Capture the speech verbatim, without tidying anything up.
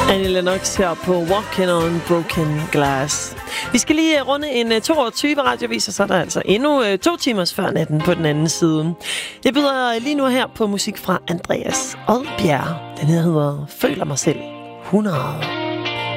Annie Lennox her på Walking on Broken Glass. Vi skal lige runde en toogtyve radiovis, og så er der altså endnu to timers før natten på den anden side. Jeg byder lige nu her på musik fra Andreas Odbjerg. Den her hedder Føler mig selv hundrede.